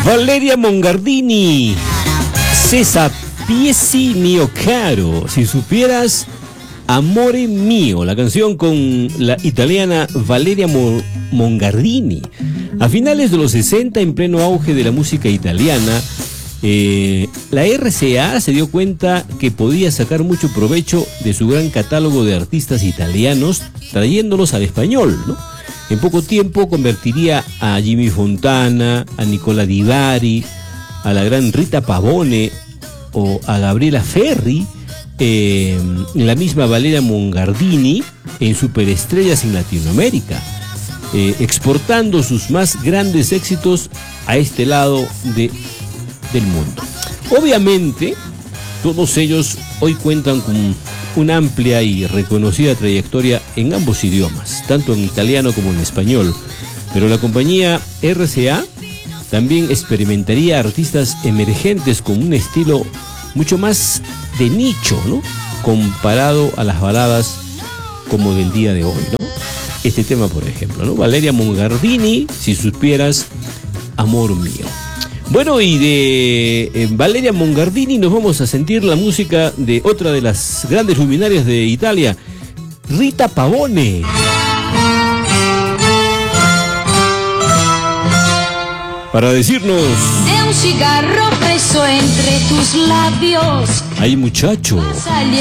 Valeria Mongardini, Se sapiesi mio caro, si supieras, Amore mio, la canción con la italiana Valeria Mongardini. A finales de los 60, en pleno auge de la música italiana, la RCA se dio cuenta que podía sacar mucho provecho de su gran catálogo de artistas italianos, trayéndolos al español, ¿no? En poco tiempo convertiría a Jimmy Fontana, a Nicola Di Bari, a la gran Rita Pavone o a Gabriela Ferri, la misma Valeria Mongardini, en superestrellas en Latinoamérica, exportando sus más grandes éxitos a este lado del mundo. Obviamente, todos ellos hoy cuentan con una amplia y reconocida trayectoria en ambos idiomas, tanto en italiano como en español, pero la compañía RCA también experimentaría artistas emergentes con un estilo mucho más de nicho, ¿no?, comparado a las baladas como del día de hoy, ¿no? Este tema, por ejemplo, ¿no? Valeria Mongardini, Si supieras, Amor mío. Bueno, y de Valeria Mongardini nos vamos a sentir la música de otra de las grandes luminarias de Italia, Rita Pavone. Para decirnos: de un cigarro preso entre tus labios. ¡Ay, muchacho!